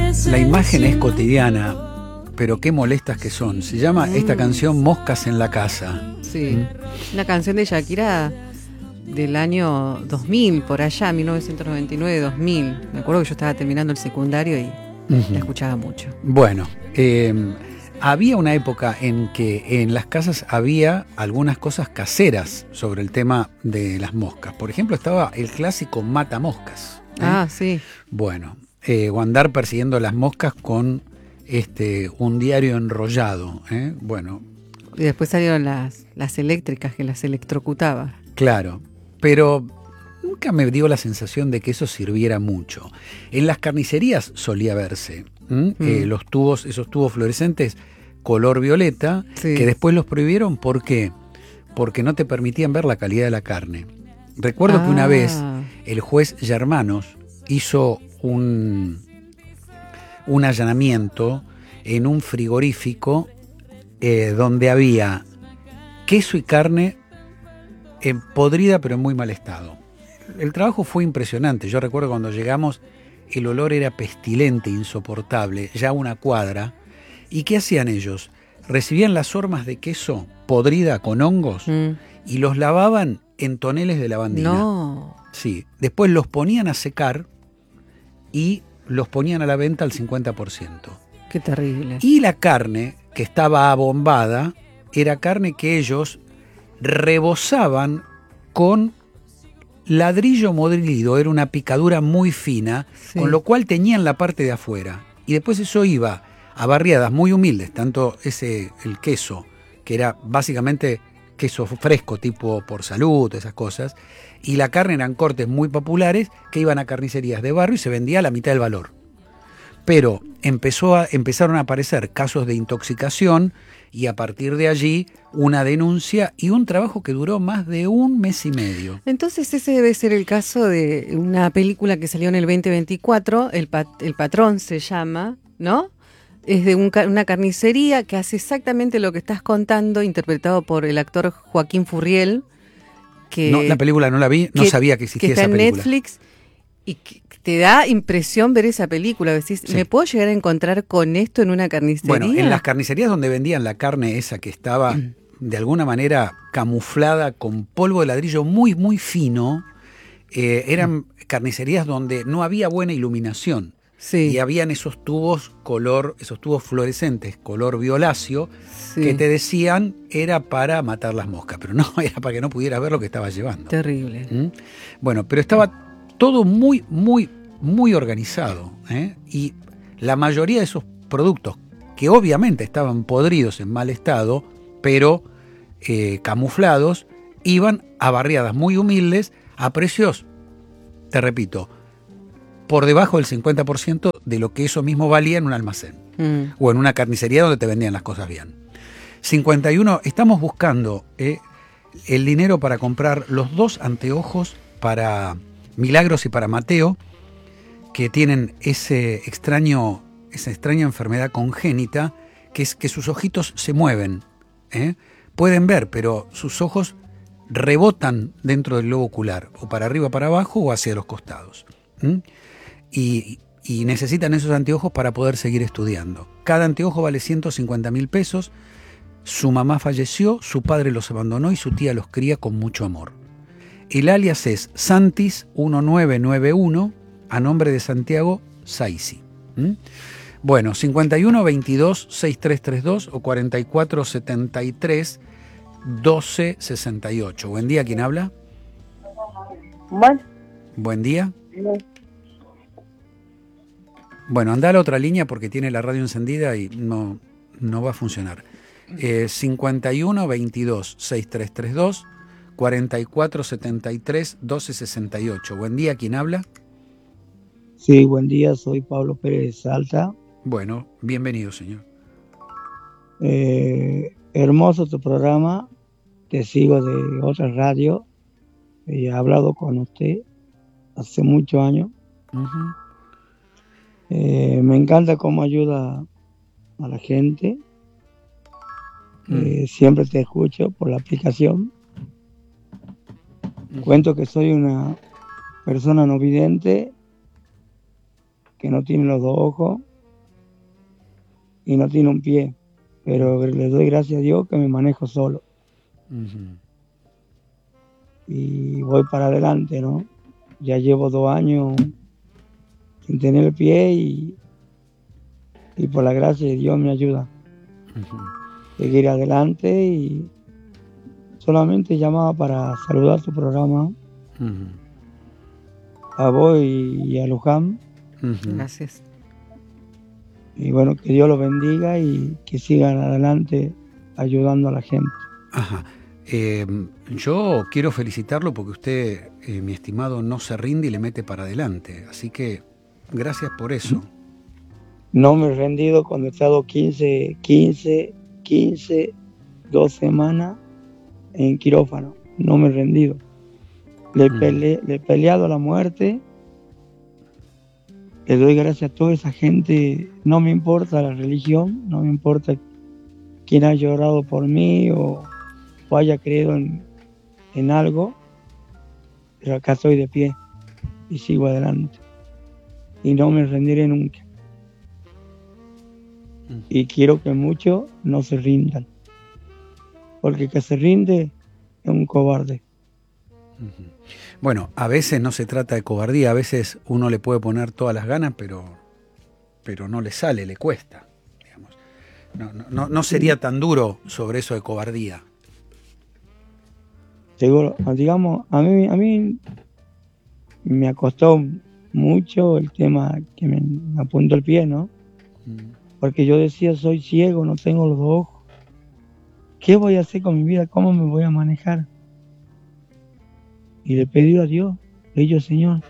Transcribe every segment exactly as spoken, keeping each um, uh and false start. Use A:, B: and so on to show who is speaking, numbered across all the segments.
A: La imagen es cotidiana, pero qué molestas que son. Se llama mm. esta canción Moscas en la casa.
B: Sí, ¿Mm? Una canción de Shakira del año dos mil, por allá, mil novecientos noventa y nueve dos mil. Me acuerdo que yo estaba terminando el secundario y uh-huh. la escuchaba mucho.
A: Bueno, eh, había una época en que en las casas había algunas cosas caseras sobre el tema de las moscas. Por ejemplo, estaba el clásico matamoscas. ¿eh?
B: Ah, sí.
A: Bueno, eh, o andar persiguiendo las moscas con este un diario enrollado. ¿eh? Bueno.
B: Y después salieron las, las eléctricas que las electrocutaba.
A: Claro, pero nunca me dio la sensación de que eso sirviera mucho. En las carnicerías solía verse mm. eh, los tubos, esos tubos fluorescentes color violeta, sí. que después los prohibieron. ¿Por qué? Porque no te permitían ver la calidad de la carne. Recuerdo ah. que una vez el juez Germanos hizo un, un allanamiento en un frigorífico eh, donde había queso y carne Eh, podrida pero en muy mal estado. El trabajo fue impresionante. Yo recuerdo cuando llegamos el olor era pestilente, insoportable, ya una cuadra. ¿Y qué hacían ellos? Recibían las hormas de queso podrida con hongos mm. y los lavaban en toneles de lavandina.
B: No.
A: Sí. Después los ponían a secar y los ponían a la venta al cincuenta por ciento.
B: Qué terrible.
A: Y la carne que estaba abombada era carne que ellos rebozaban con ladrillo modrido, era una picadura muy fina, sí. con lo cual teñían la parte de afuera. Y después eso iba a barriadas muy humildes, tanto ese el queso, que era básicamente queso fresco, tipo Por Salud, esas cosas, y la carne eran cortes muy populares que iban a carnicerías de barrio y se vendía a la mitad del valor. Pero empezó a, empezaron a aparecer casos de intoxicación y a partir de allí una denuncia y un trabajo que duró más de un mes y medio.
B: Entonces ese debe ser el caso de una película que salió en el veinte veinticuatro, El, Pat- el Patrón se llama, ¿no? Es de un, una carnicería que hace exactamente lo que estás contando, interpretado por el actor Joaquín Furriel. Que,
A: no, la película no la vi, no
B: que,
A: sabía que existía
B: que está
A: esa película.
B: En Netflix y que te da impresión ver esa película. Decís, sí. ¿me puedo llegar a encontrar con esto en una carnicería?
A: Bueno, en las carnicerías donde vendían la carne esa que estaba mm. de alguna manera camuflada con polvo de ladrillo muy, muy fino, eh, eran mm. carnicerías donde no había buena iluminación. Sí. Y habían esos tubos color, esos tubos fluorescentes, color violáceo, sí. que te decían era para matar las moscas, pero no, era para que no pudieras ver lo que estabas llevando.
B: Terrible.
A: ¿Mm? Bueno, pero estaba todo muy, muy, muy organizado, ¿eh? Y la mayoría de esos productos, que obviamente estaban podridos en mal estado, pero eh, camuflados, iban a barriadas muy humildes a precios, te repito, por debajo del cincuenta por ciento de lo que eso mismo valía en un almacén mm. o en una carnicería donde te vendían las cosas bien. cincuenta y uno, estamos buscando eh, el dinero para comprar los dos anteojos para Milagros y para Mateo, que tienen ese extraño, esa extraña enfermedad congénita, que es que sus ojitos se mueven. ¿eh? Pueden ver, pero sus ojos rebotan dentro del globo ocular, o para arriba, para abajo, o hacia los costados. ¿Mm? Y, y necesitan esos anteojos para poder seguir estudiando. Cada anteojo vale ciento cincuenta mil pesos. Su mamá falleció, su padre los abandonó y su tía los cría con mucho amor. El alias es Santis diecinueve noventa y uno, a nombre de Santiago Saisi. ¿Mm? Bueno, cincuenta y uno veintidós sesenta y tres treinta y dos o cuarenta y cuatro setenta y tres doce sesenta y ocho. Buen día, ¿quién habla?
C: Bueno.
A: Buen día. Bueno, anda a la otra línea porque tiene la radio encendida y no, no va a funcionar. Eh, cincuenta y uno veintidós sesenta y tres treinta y dos cuarenta y cuatro setenta y tres doce sesenta y ocho. Buen día, ¿quién habla?
C: Sí, buen día, soy Pablo Pérez Salta.
A: Bueno, bienvenido, señor.
C: Eh, hermoso tu programa, te sigo de otra radio, he hablado con usted hace muchos años. Uh-huh. Eh, me encanta cómo ayuda a la gente. Uh-huh. Eh, siempre te escucho por la aplicación. Uh-huh. Cuento que soy una persona no vidente, que no tiene los dos ojos, y no tiene un pie, pero le doy gracias a Dios que me manejo solo.
A: Uh-huh.
C: Y voy para adelante, ¿no? Ya llevo dos años sin tener el pie y, y por la gracia de Dios me ayuda
A: uh-huh.
C: a seguir adelante, y solamente llamaba para saludar tu programa,
A: uh-huh.
C: a vos y, y a Luján.
A: Uh-huh.
B: Gracias.
C: Y bueno, que Dios los bendiga y que sigan adelante ayudando a la gente.
A: Ajá. Eh, yo quiero felicitarlo porque usted, eh, mi estimado, no se rinde y le mete para adelante. Así que gracias por eso.
C: No me he rendido cuando he estado quince, quince, quince, dos semanas en quirófano. No me he rendido. Le, pele, le he peleado a la muerte. Le doy gracias a toda esa gente. No me importa la religión, no me importa quién ha llorado por mí o, o haya creído en, en algo, pero acá estoy de pie y sigo adelante. Y no me rendiré nunca. Y quiero que muchos no se rindan, porque el que se rinde es un cobarde.
A: Bueno, a veces no se trata de cobardía, a veces uno le puede poner todas las ganas, pero, pero no le sale, le cuesta. Digamos. No, no, no sería tan duro sobre eso de cobardía.
C: Seguro, digamos, a mí, a mí me costó mucho el tema que me, me apuntó el pie, ¿no? Mm. Porque yo decía, soy ciego, no tengo los dos ojos. ¿Qué voy a hacer con mi vida? ¿Cómo me voy a manejar? Y le pedí a Dios, le dije, Señor,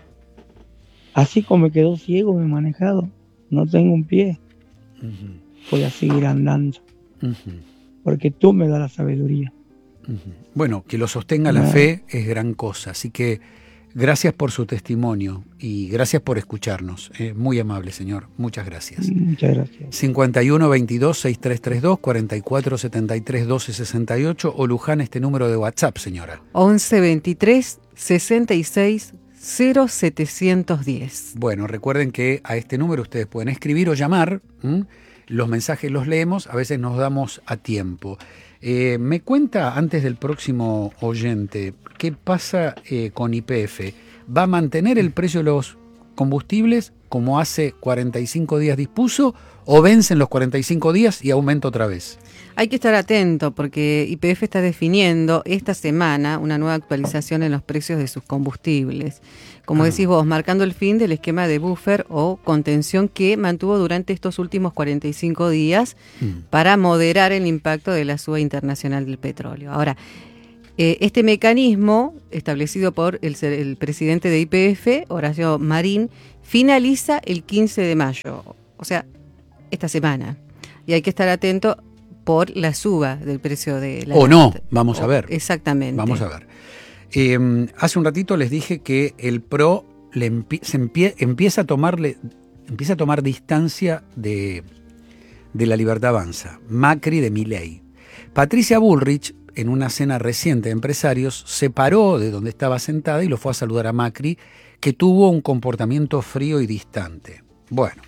C: así como me quedó ciego, me he manejado, no tengo un pie, uh-huh. voy a seguir andando, uh-huh. porque tú me das la sabiduría.
A: Uh-huh. Bueno, que lo sostenga la fe es gran cosa, así que gracias por su testimonio y gracias por escucharnos. Eh, muy amable, señor. Muchas gracias.
C: Muchas gracias.
A: cincuenta y uno veintidós sesenta y tres treinta y dos, cuarenta y cuatro setenta y tres doce sesenta y ocho o Luján, este número de WhatsApp, señora.
B: once veintitrés sesenta y seis cero setecientos diez.
A: Bueno, recuerden que a este número ustedes pueden escribir o llamar. ¿Mm? Los mensajes los leemos, a veces nos damos a tiempo. Eh, me cuenta antes del próximo oyente, ¿qué pasa eh, con Y P F? ¿Va a mantener el precio de los combustibles como hace cuarenta y cinco días dispuso o vencen los cuarenta y cinco días y aumenta otra vez?
B: Hay que estar atento porque Y P F está definiendo esta semana una nueva actualización en los precios de sus combustibles. Como ah. decís vos, marcando el fin del esquema de buffer o contención que mantuvo durante estos últimos cuarenta y cinco días mm. para moderar el impacto de la suba internacional del petróleo. Ahora, eh, este mecanismo establecido por el, el presidente de Y P F, Horacio Marín, finaliza el quince de mayo, o sea, esta semana. Y hay que estar atento por la suba del precio de la...
A: O no, vamos o, a ver.
B: Exactamente.
A: Vamos a ver. Eh, hace un ratito les dije que el P R O le empie, se empie, empieza a tomarle, empieza a tomar distancia de, de la Libertad Avanza, Macri de Milei. Patricia Bullrich, en una cena reciente de empresarios, se paró de donde estaba sentada y lo fue a saludar a Macri, que tuvo un comportamiento frío y distante. Bueno,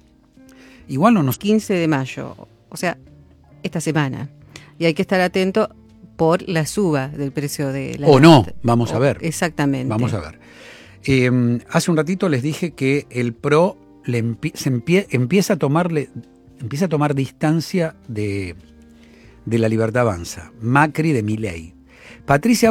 A: igual no nos...
B: quince de mayo, o sea, esta semana. Y hay que estar atento por la suba del precio de la...
A: O no, vamos a ver.
B: Exactamente.
A: Vamos a ver. Eh, hace un ratito les dije que el P R O le empie, se empie, empieza a tomarle, empieza a tomar distancia de, de la Libertad Avanza, Macri de Milei. Patricia